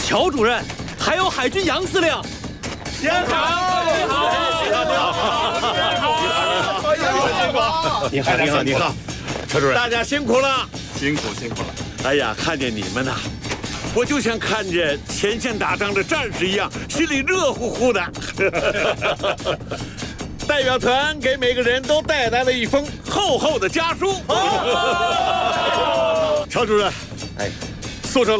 乔主任，还有海军杨司令。 先好，你好， 你好，你好， 乔主任， 大家辛苦了， 辛苦了。 哎呀，看见你们呐，我就像看见前线打仗的战士一样，心里热乎乎的。代表团给每个人都带来了一封厚厚的家书。乔主任，哎，宿舍